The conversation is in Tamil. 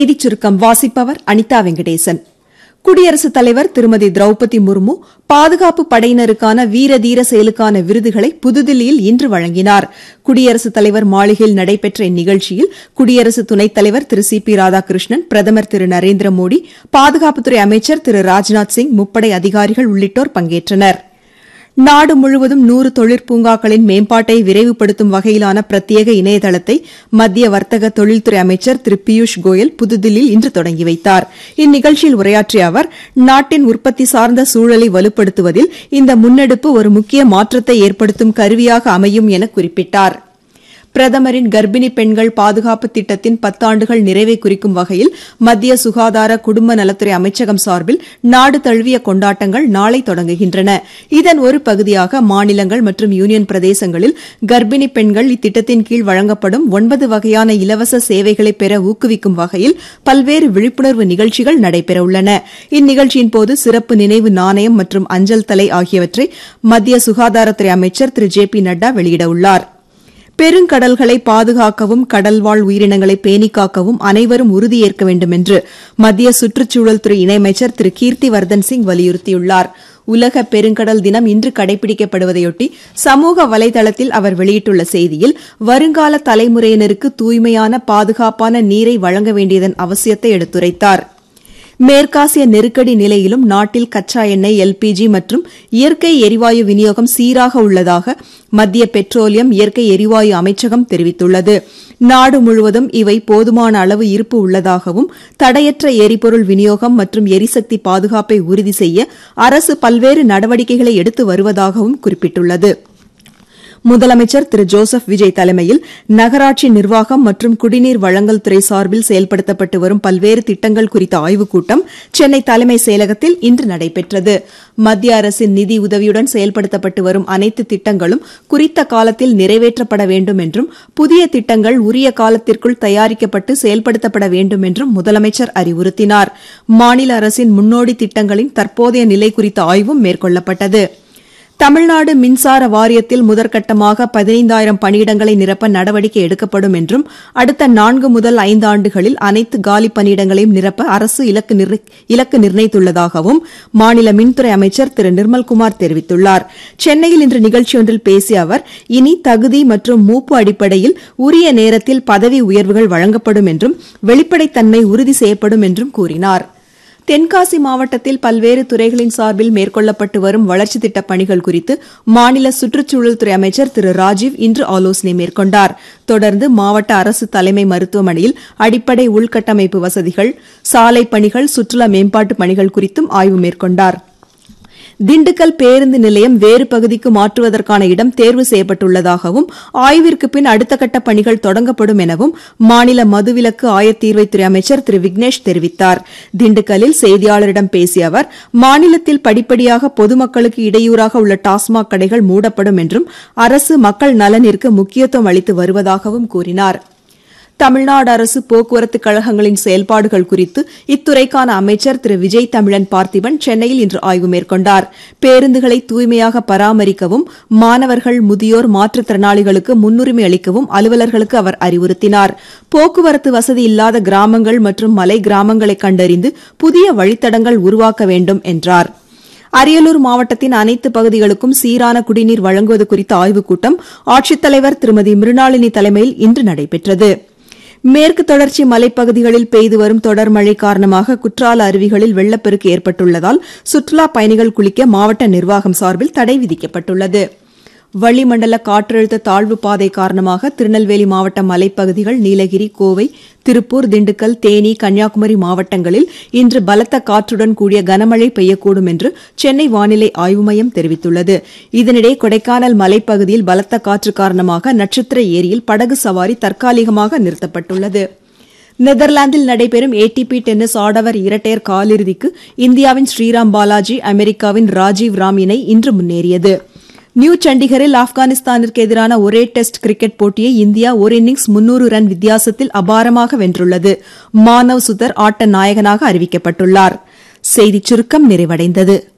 செய்திச் சுருக்கம் வாசிப்பவர் அனிதா வெங்கடேசன். குடியரசுத் தலைவர் திருமதி திரௌபதி முர்மு பாதுகாப்பு படையினருக்கான வீர தீர செயலுக்கான விருதுகளை புதுதில்லியில் இன்று வழங்கினார். குடியரசுத் தலைவர் மாளிகையில் நடைபெற்ற இந்நிகழ்ச்சியில் குடியரசு துணைத் தலைவர் திரு சி பி ராதாகிருஷ்ணன், பிரதமர் திரு நரேந்திர மோடி, பாதுகாப்புத்துறை அமைச்சர் திரு ராஜ்நாத் சிங், முப்படை அதிகாரிகள் உள்ளிட்டோர் பங்கேற்றனர். நாடு முழுவதும் 100 தொழிற்பூங்காக்களின் மேம்பாட்டை விரைவுபடுத்தும் வகையிலான பிரத்யேக இணையதளத்தை மத்திய வர்த்தக தொழில்துறை அமைச்சர் திரு பியூஷ் கோயல் புதுதில்லியில் இன்று தொடங்கி வைத்தார். இந்நிகழ்ச்சியில் உரையாற்றிய அவர், நாட்டின் உற்பத்தி சார்ந்த சூழலை வலுப்படுத்துவதில் இந்த முன்னெடுப்பு ஒரு முக்கிய மாற்றத்தை ஏற்படுத்தும் கருவியாக அமையும் என குறிப்பிட்டார். பிரதமரின் கர்ப்பிணி பெண்கள் பாதுகாப்பு திட்டத்தின் 10 ஆண்டுகள் நிறைவை குறிக்கும் வகையில் மத்திய சுகாதார குடும்ப நலத்துறை அமைச்சகம் சார்பில் நாடு தழுவிய கொண்டாட்டங்கள் நாளை தொடங்குகின்றன. இதன் ஒரு பகுதியாக மாநிலங்கள் மற்றும் யூனியன் பிரதேசங்களில் கர்ப்பிணி பெண்கள் இத்திட்டத்தின் கீழ் வழங்கப்படும் 9 வகையான இலவச சேவைகளை பெற ஊக்குவிக்கும் வகையில் பல்வேறு விழிப்புணர்வு நிகழ்ச்சிகள் நடைபெறவுள்ளன. இந்நிகழ்ச்சியின்போது சிறப்பு நினைவு நாணயம் மற்றும் அஞ்சல் தலை ஆகியவற்றை மத்திய சுகாதாரத்துறை அமைச்சர் திரு ஜே பி நட்டா வெளியிடவுள்ளார். பெருங்கடல்களை பாதுகாக்கவும் கடல்வாழ் உயிரினங்களை பேணிக் காக்கவும் அனைவரும் உறுதியேற்க வேண்டும் என்று மத்திய சுற்றுச்சூழல் துறை இணையமைச்சர் திரு கீர்த்திவர்தன் சிங் வலியுறுத்தியுள்ளார். உலக பெருங்கடல் தினம் இன்று கடைபிடிக்கப்படுவதையொட்டி சமூக வலைதளத்தில் அவர் வெளியிட்டுள்ள செய்தியில், வருங்கால தலைமுறையினருக்கு தூய்மையான பாதுகாப்பான நீரை வழங்க வேண்டியதன் அவசியத்தை எடுத்துரைத்தார். மேற்காசிய நெருக்கடி நிலையிலும் நாட்டில் கச்சா எண்ணெய், எல்பிஜி மற்றும் இயற்கை எரிவாயு விநியோகம் சீராக உள்ளதாக மத்திய பெட்ரோலியம், இயற்கை எரிவாயு அமைச்சகம் தெரிவித்துள்ளது. நாடு முழுவதும் இவை போதுமான அளவு இருப்பு உள்ளதாகவும் தடையற்ற எரிபொருள் விநியோகம் மற்றும் எரிசக்தி பாதுகாப்பை உறுதி செய்ய அரசு பல்வேறு நடவடிக்கைகளை எடுத்து வருவதாகவும் குறிப்பிட்டுள்ளது. முதலமைச்சர் திரு ஜோசப் விஜய் தலைமையில் நகராட்சி நிர்வாகம் மற்றும் குடிநீர் வழங்கல் துறை சார்பில் செயல்படுத்தப்பட்டு வரும் பல்வேறு திட்டங்கள் குறித்த ஆய்வுக் கூட்டம் சென்னை தலைமைச் செயலகத்தில் இன்று நடைபெற்றது. மத்திய அரசின் நிதி உதவியுடன் செயல்படுத்தப்பட்டு வரும் அனைத்து திட்டங்களும் குறித்த காலத்தில் நிறைவேற்றப்பட வேண்டும் என்றும் புதிய திட்டங்கள் உரிய காலத்திற்குள் தயாரிக்கப்பட்டு செயல்படுத்தப்பட வேண்டும் என்றும் முதலமைச்சர் அறிவுறுத்தினார். மாநில அரசின் முன்னோடி திட்டங்களின் தற்போதைய நிலை குறித்த ஆய்வும் மேற்கொள்ளப்பட்டது. தமிழ்நாடு மின்சார வாரியத்தில் முதற்கட்டமாக 15,000 பணியிடங்களை நிரப்ப நடவடிக்கை எடுக்கப்படும் என்றும் அடுத்த 4 முதல் 5 ஆண்டுகளில் அனைத்து காலி பணியிடங்களையும் நிரப்ப அரசு இலக்கு நிர்ணயித்துள்ளதாகவும் மாநில மின்துறை அமைச்சர் திரு நிர்மல்குமார் தெரிவித்துள்ளார். சென்னையில் இன்று நிகழ்ச்சியொன்றில் பேசிய அவர், இனி தகுதி மற்றும் மூப்பு அடிப்படையில் உரிய நேரத்தில் பதவி உயர்வுகள் வழங்கப்படும் என்றும் வெளிப்படைத்தன்மை உறுதி செய்யப்படும் என்றும் கூறினார். தென்காசி மாவட்டத்தில் பல்வேறு துறைகளின் சார்பில் மேற்கொள்ளப்பட்டு வரும் வளர்ச்சித் திட்டப் பணிகள் குறித்து மாநில சுற்றுச்சூழல் துறை அமைச்சர் திரு ராஜீவ் இன்று ஆலோசனை மேற்கொண்டார். தொடர்ந்து மாவட்ட அரசு தலைமை மருத்துவமனையில் அடிப்படை உள்கட்டமைப்பு வசதிகள், சாலை பணிகள், சுற்றுலா மேம்பாட்டு பணிகள் குறித்தும் ஆய்வு மேற்கொண்டார். திண்டுக்கல் பேருந்து நிலையம் வேறு பகுதிக்கு மாற்றுவதற்கான இடம் தேர்வு செய்யப்பட்டுள்ளதாகவும் ஆய்விற்கு பின் அடுத்த கட்ட பணிகள் தொடங்கப்படும் எனவும் மாநில மதுவிலக்கு ஆயத்தீர்வைத்துறை அமைச்சர் திரு விக்னேஷ் தெரிவித்தார். திண்டுக்கல்லில் செய்தியாளரிடம் பேசிய அவர், மாநிலத்தில் படிப்படியாக பொதுமக்களுக்கு இடையூறாக உள்ள டாஸ்மாக் கடைகள் மூடப்படும் என்றும் அரசு மக்கள் நலனிற்கு முக்கியத்துவம் அளித்து வருவதாகவும் கூறினார். தமிழ்நாடு அரசு போக்குவரத்து கழகங்களின் செயல்பாடுகள் குறித்து இத்துறைக்கான அமைச்சர் திரு விஜய் தமிழன் பார்த்திபன் சென்னையில் இன்று ஆய்வு மேற்கொண்டார். பேருந்துகளை தூய்மையாக பராமரிக்கவும் மாணவர்கள், முதியோர், மாற்றுத்திறனாளிகளுக்கு முன்னுரிமை அளிக்கவும் அலுவலர்களுக்கு அவர் அறிவுறுத்தினார். போக்குவரத்து வசதி இல்லாத கிராமங்கள் மற்றும் மலை கிராமங்களை கண்டறிந்து புதிய வழித்தடங்கள் உருவாக்க வேண்டும் என்றார். அரியலூர் மாவட்டத்தின் அனைத்து பகுதிகளுக்கும் சீரான குடிநீர் வழங்குவது குறித்த ஆய்வுக் கூட்டம் ஆட்சித்தலைவர் திருமதி மிருணாளினி தலைமையில் இன்று நடைபெற்றது. மேற்கு தொடர்ச்சி மலைப்பகுதிகளில் பெய்து வரும் தொடர் மழை காரணமாக குற்றால அருவிகளில் வெள்ளப்பெருக்கு ஏற்பட்டுள்ளதால் சுற்றுலாப் பயணிகள் குளிக்க மாவட்ட நிர்வாகம் சார்பில் தடை விதிக்கப்பட்டுள்ளது. வளிமண்டல காற்றழுத்த தாழ்வு பாதை காரணமாக திருநெல்வேலி மாவட்ட மலைப்பகுதிகள், நீலகிரி, கோவை, திருப்பூர், திண்டுக்கல், தேனி, கன்னியாகுமரி மாவட்டங்களில் இன்று பலத்த காற்றுடன் கூடிய கனமழை பெய்யக்கூடும் என்று சென்னை வானிலை ஆய்வு மையம் தெரிவித்துள்ளது. இதனிடையே கொடைக்கானல் மலைப்பகுதியில் பலத்த காற்று காரணமாக நட்சத்திர ஏரியில் படகு சவாரி தற்காலிகமாக நிறுத்தப்பட்டுள்ளது. நெதர்லாந்தில் நடைபெறும் ATP டென்னிஸ் ஆடவர் இரட்டையர் காலிறுதிக்கு இந்தியாவின் ஸ்ரீராம் பாலாஜி, அமெரிக்காவின் ராஜீவ் ராம் இணை இன்று முன்னேறியது. நியூ சண்டிகரில் ஆப்கானிஸ்தானிற்கு எதிரான ஒரே டெஸ்ட் கிரிக்கெட் போட்டியை இந்தியா ஒரு இன்னிங்ஸ் 300 ரன் வித்தியாசத்தில் அபாரமாக வென்றுள்ளது. மானவ் சுதர் ஆட்ட நாயகனாக அறிவிக்கப்பட்டுள்ளார். செய்திச் சுருக்கம் நிறைவடைந்தது.